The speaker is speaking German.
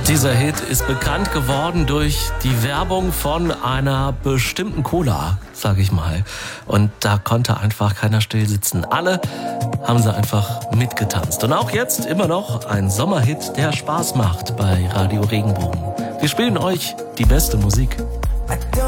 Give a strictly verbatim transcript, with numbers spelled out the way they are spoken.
Dieser Hit ist bekannt geworden durch die Werbung von einer bestimmten Cola, sag ich mal. Und da konnte einfach keiner still sitzen. Alle haben sie einfach mitgetanzt. Und auch jetzt immer noch ein Sommerhit, der Spaß macht bei Radio Regenbogen. Wir spielen euch die beste Musik.